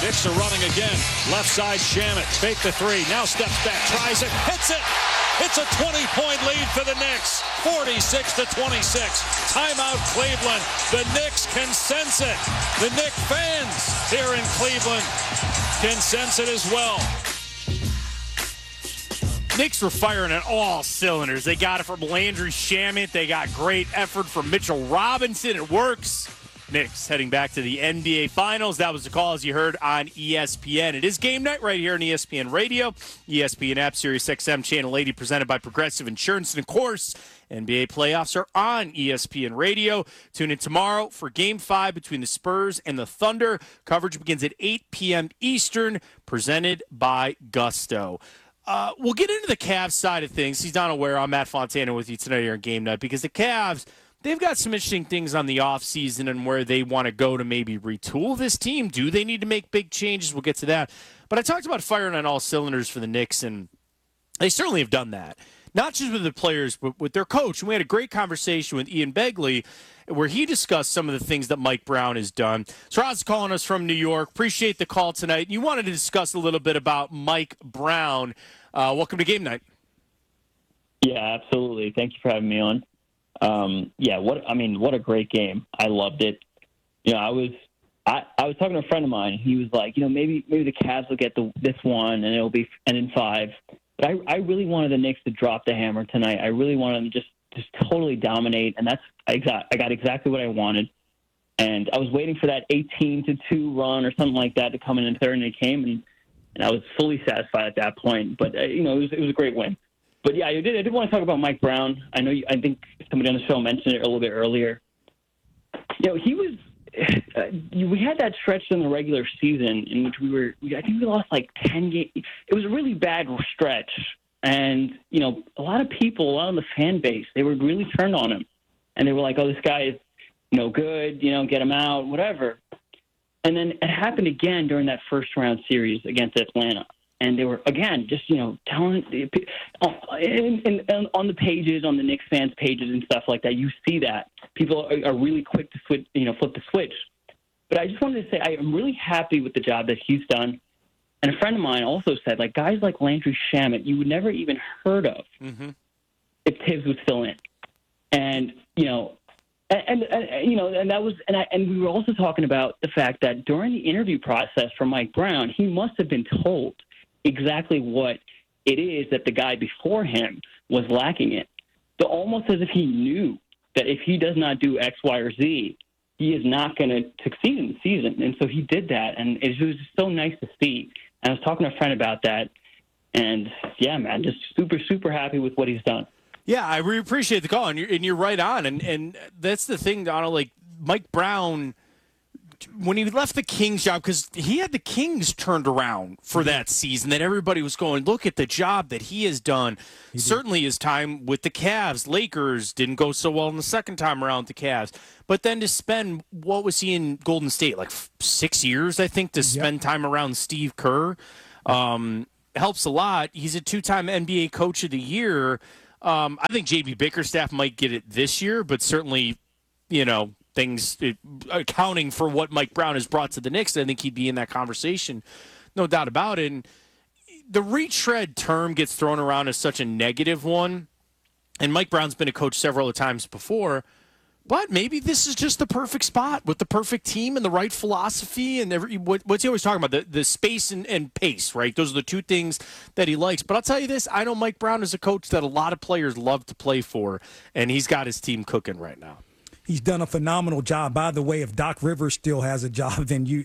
Knicks are running again. Left side, Shamet. Fake the three. Now steps back. Tries it. Hits it. It's a 20-point lead for the Knicks. 46-26. Timeout, Cleveland. The Knicks can sense it. The Knicks fans here in Cleveland can sense it as well. Knicks were firing on all cylinders. They got it from Landry Shamet. They got great effort from Mitchell Robinson. It works. Knicks heading back to the NBA Finals. That was the call, as you heard, on ESPN. It is game night right here on ESPN Radio, ESPN app, Sirius XM, Channel 80, presented by Progressive Insurance. And, of course, NBA playoffs are on ESPN Radio. Tune in tomorrow for Game 5 between the Spurs and the Thunder. Coverage begins at 8 p.m. Eastern, presented by Gusto. We'll get into the Cavs side of things. He's Donald Ware. I'm Matt Fontana with you tonight here on Game Night, because the Cavs, they've got some interesting things on the offseason and where they want to go to maybe retool this team. Do they need to make big changes? We'll get to that. But I talked about firing on all cylinders for the Knicks, and they certainly have done that. Not just with the players, but with their coach. And we had a great conversation with Ian Begley where he discussed some of the things that Mike Brown has done. So Rod's calling us from New York. Appreciate the call tonight. You wanted to discuss a little bit about Mike Brown. Welcome to Game Night. Yeah, absolutely. Thank you for having me on. What a great game. I loved it. You know, I was talking to a friend of mine. He was like, maybe the Cavs will get this one and it'll be in 5. But I really wanted the Knicks to drop the hammer tonight. I really wanted them to just totally dominate, and I got exactly what I wanted. And I was waiting for that 18-2 run or something like that to come in the third, and it came, and I was fully satisfied at that point. But it was a great win. But yeah, I did want to talk about Mike Brown. I think somebody on the show mentioned it a little bit earlier. He was. We had that stretch in the regular season in which I think we lost like 10 games. It was a really bad stretch. And, a lot of the fan base, they were really turned on him. And they were like, oh, this guy is no good, get him out, whatever. And then it happened again during that first round series against Atlanta. And they were, again, just, telling on the pages, on the Knicks fans' pages and stuff like that, you see that. People are really quick to flip the switch. But I just wanted to say I am really happy with the job that he's done. And a friend of mine also said, like, guys like Landry Shamet, you would never even heard of if Tibbs was still in. And, and we were also talking about the fact that during the interview process for Mike Brown, he must have been told exactly what it is that the guy before him was lacking in. So almost as if he knew that if he does not do X, Y, or Z, he is not going to succeed in the season. And so he did that, and it was just so nice to see. And I was talking to a friend about that, and, yeah, man, just super, super happy with what he's done. Yeah, I really appreciate the call, and you're right on. And that's the thing, Donald, like Mike Brown, when he left the Kings job, because he had the Kings turned around for that season, that everybody was going, look at the job that he has done. Certainly his time with the Cavs, Lakers, didn't go so well in the second time around with the Cavs. But then to spend, what was he in Golden State, like 6 years, I think, to spend time around Steve Kerr helps a lot. He's a 2-time NBA Coach of the Year. I think J.B. Bickerstaff might get it this year, but certainly, things accounting for what Mike Brown has brought to the Knicks, I think he'd be in that conversation, no doubt about it. And the retread term gets thrown around as such a negative one, and Mike Brown's been a coach several other times before, but maybe this is just the perfect spot with the perfect team and the right philosophy and what's he always talking about, the space and pace, right? Those are the two things that he likes. But I'll tell you this, I know Mike Brown is a coach that a lot of players love to play for, and he's got his team cooking right now. He's done a phenomenal job. By the way, if Doc Rivers still has a job, then you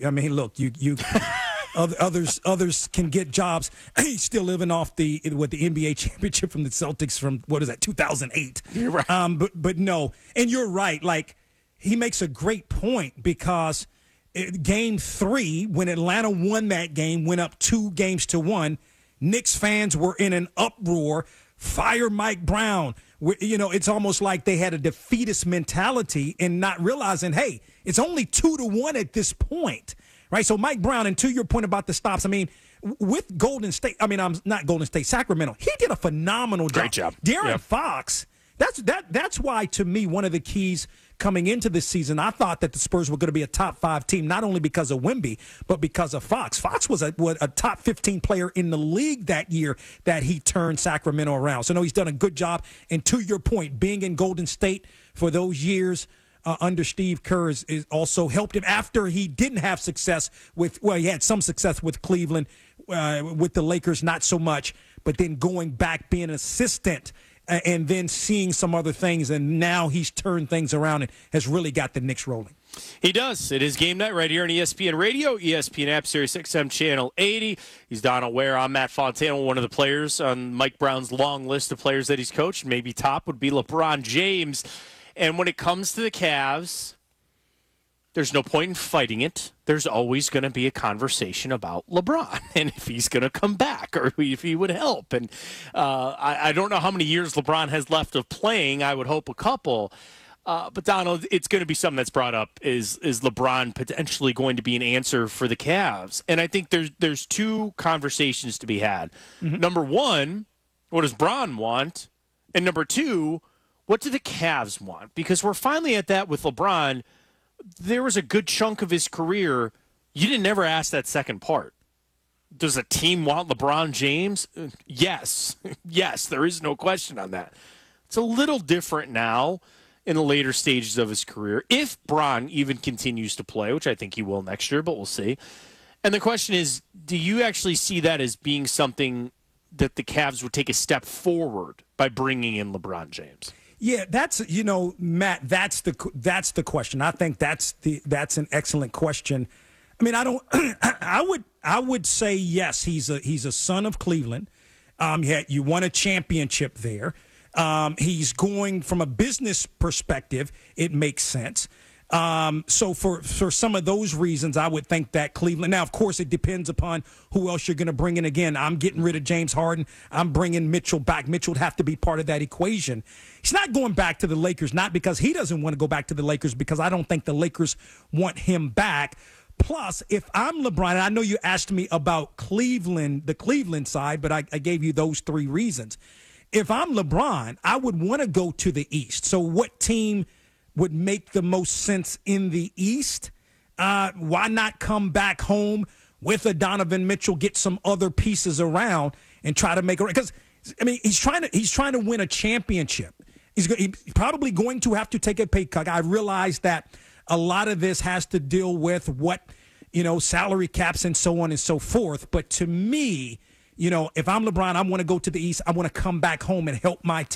others can get jobs. He's still living off the NBA championship from the Celtics from 2008. You're right. But no, and you're right. Like, he makes a great point, because Game 3, when Atlanta won that game, went up 2-1. Knicks fans were in an uproar. Fire Mike Brown. It's almost like they had a defeatist mentality and not realizing, hey, it's only 2-1 at this point, right? So Mike Brown, and to your point about the stops, with Golden State, Sacramento, he did a phenomenal job. Great job. De'Aaron Fox That's why, to me, one of the keys coming into this season, I thought that the Spurs were going to be a top 5 team, not only because of Wemby, but because of Fox. Fox was a top 15 player in the league that year that he turned Sacramento around. So, no, he's done a good job. And to your point, being in Golden State for those years under Steve Kerr is also helped him after he didn't have success he had some success with Cleveland, with the Lakers, not so much, but then going back, being an assistant, and then seeing some other things, and now he's turned things around and has really got the Knicks rolling. He does. It is Game Night right here on ESPN Radio, ESPN app, Sirius XM Channel 80. He's Donald Ware. I'm Matt Fontana, one of the players on Mike Brown's long list of players that he's coached. Maybe top would be LeBron James. And when it comes to the Cavs, there's no point in fighting it. There's always going to be a conversation about LeBron and if he's going to come back or if he would help. And I don't know how many years LeBron has left of playing. I would hope a couple. But, Donald, it's going to be something that's brought up. Is LeBron potentially going to be an answer for the Cavs? And I think there's two conversations to be had. Mm-hmm. Number one, what does Bron want? And number two, what do the Cavs want? Because we're finally at that with LeBron. There was a good chunk of his career, you didn't ever ask that second part. Does a team want LeBron James? Yes. Yes, there is no question on that. It's a little different now in the later stages of his career, if Bron even continues to play, which I think he will next year, but we'll see. And the question is, do you actually see that as being something that the Cavs would take a step forward by bringing in LeBron James? Yeah, that's, Matt, that's the question. I think that's an excellent question. I mean, I would say yes. He's a son of Cleveland. You won a championship there. He's going from a business perspective. It makes sense. So for some of those reasons, I would think that Cleveland. Now, of course, it depends upon who else you're going to bring in. Again, I'm getting rid of James Harden. I'm bringing Mitchell back. Mitchell would have to be part of that equation. He's not going back to the Lakers, not because he doesn't want to go back to the Lakers, because I don't think the Lakers want him back. Plus, if I'm LeBron, and I know you asked me about Cleveland, the Cleveland side, but I gave you those three reasons. If I'm LeBron, I would want to go to the East. So what team would make the most sense in the East? Why not come back home with a Donovan Mitchell, get some other pieces around, and try to make it? Because I mean, he's trying to win a championship. He's probably going to have to take a pay cut. I realize that a lot of this has to deal with salary caps and so on and so forth. But to me, if I'm LeBron, I want to go to the East. I want to come back home and help my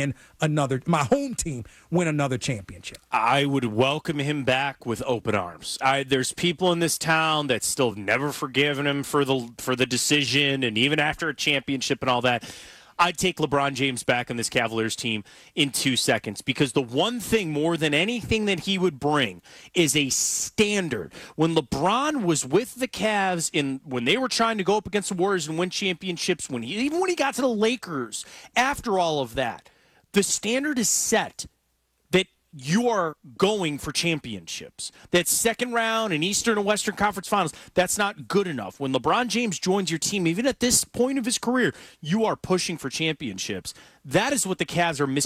home team win another championship. I would welcome him back with open arms. There's people in this town that still have never forgiven him for the decision, and even after a championship and all that. I'd take LeBron James back on this Cavaliers team in 2 seconds, because the one thing more than anything that he would bring is a standard. When LeBron was with the Cavs when they were trying to go up against the Warriors and win championships, even when he got to the Lakers, after all of that, the standard is set that you are going for championships. That second round in Eastern and Western Conference Finals, that's not good enough. When LeBron James joins your team, even at this point of his career, you are pushing for championships. That is what the Cavs are missing.